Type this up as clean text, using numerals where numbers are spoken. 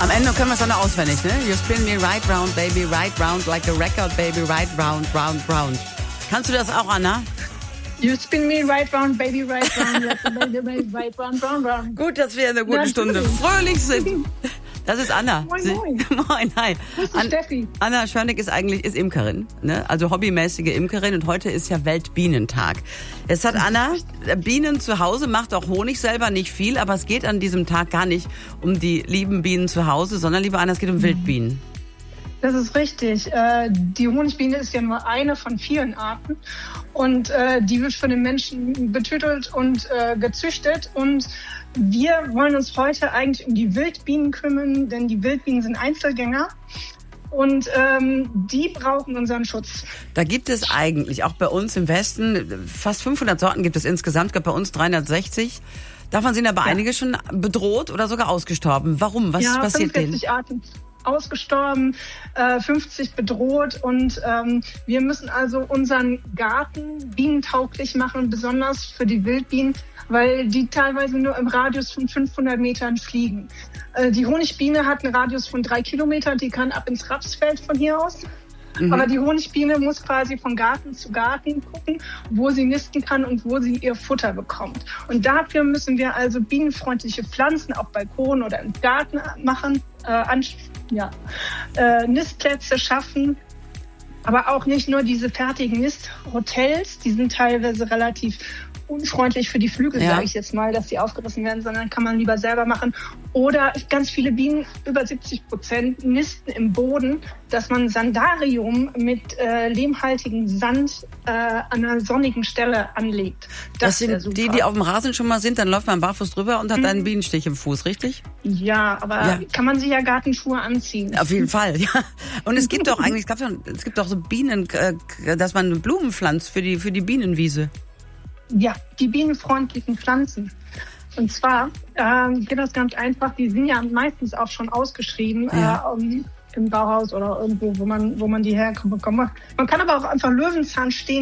Am Ende können wir es dann noch auswendig, ne? You spin me right round, baby, right round, like a record, baby, right round, round, round. Kannst du das auch, Anna? You spin me right round, baby, right round, like a baby, right round, round, round. Gut, dass wir eine gute Stunde fröhlich sind. Das ist Anna. Moin, moin. Moin, hi. Steffi. Anna Schörnig ist Imkerin, ne? Also hobbymäßige Imkerin, und heute ist ja Weltbienentag. Jetzt hat Anna Bienen zu Hause, macht auch Honig selber, nicht viel, aber es geht an diesem Tag gar nicht um die lieben Bienen zu Hause, sondern, liebe Anna, es geht um Wildbienen. Das ist richtig. Die Honigbiene ist ja nur eine von vielen Arten, und die wird von den Menschen betütelt und gezüchtet, und wir wollen uns heute eigentlich um die Wildbienen kümmern, denn die Wildbienen sind Einzelgänger und die brauchen unseren Schutz. Da gibt es eigentlich, auch bei uns im Westen, fast 500 Sorten gibt es insgesamt, bei uns 360. Davon sind aber einige schon bedroht oder sogar ausgestorben. Warum? Was passiert denen? 45 Arten ausgestorben, 50 bedroht, und wir müssen also unseren Garten bienentauglich machen, besonders für die Wildbienen, weil die teilweise nur im Radius von 500 Metern fliegen. Die Honigbiene hat einen Radius von 3 Kilometern, die kann ab ins Rapsfeld von hier aus. Aber die Honigbiene muss quasi von Garten zu Garten gucken, wo sie nisten kann und wo sie ihr Futter bekommt. Und dafür müssen wir also bienenfreundliche Pflanzen auf Balkon oder im Garten machen, Nistplätze schaffen. Aber auch nicht nur diese fertigen Nisthotels, die sind teilweise relativ unfreundlich für die Flügel, sage ich jetzt mal, dass die aufgerissen werden, sondern kann man lieber selber machen. Oder ganz viele Bienen, über 70%, nisten im Boden, dass man Sandarium mit lehmhaltigem Sand an einer sonnigen Stelle anlegt. Das sind die auf dem Rasen schon mal sind, dann läuft man barfuß drüber und hat einen Bienenstich im Fuß, richtig? Ja, aber kann man sich ja Gartenschuhe anziehen. Auf jeden Fall, ja. Und es gibt doch eigentlich, es gibt doch so Bienen, dass man Blumen pflanzt für die Bienenwiese. Ja, die bienenfreundlichen Pflanzen. Und zwar geht das ganz einfach. Die sind ja meistens auch schon ausgeschrieben im Bauhaus oder irgendwo, wo man die herbekommt. Man kann aber auch einfach Löwenzahn stehen